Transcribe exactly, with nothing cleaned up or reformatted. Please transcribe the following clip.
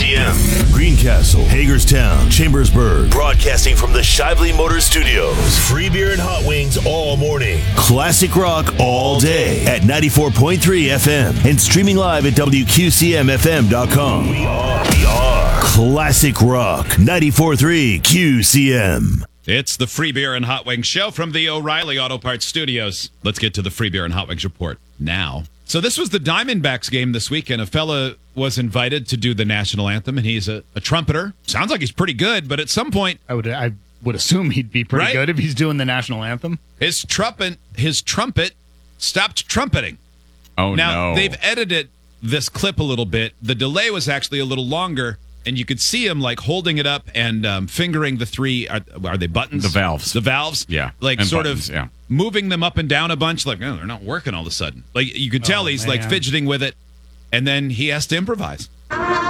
C M. Greencastle, Hagerstown, Chambersburg. Broadcasting from the Shively Motor Studios. Free beer and hot wings all morning. Classic rock all day at ninety-four point three F M. And streaming live at W Q C M F M dot com. We are, we are Classic Rock ninety-four point three Q C M. It's the Free Beer and Hot Wings show from the O'Reilly Auto Parts Studios. Let's get to the Free Beer and Hot Wings report now. So this was the Diamondbacks game this weekend. A fella was invited to do the national anthem, and he's a, a trumpeter. Sounds like he's pretty good, but at some point... I would I would assume he'd be pretty right? good if he's doing the national anthem. His trumpet, his trumpet stopped trumpeting. Oh, now, no. they've edited this clip a little bit. The delay was actually a little longer, and you could see him like holding it up and um, fingering the three, are, are they buttons? The valves. The valves? Yeah. Like and sort buttons, of yeah. moving them up and down a bunch. Like, oh, they're not working all of a sudden. Like you could tell Oh, he's man. like fidgeting with it, and then he has to improvise.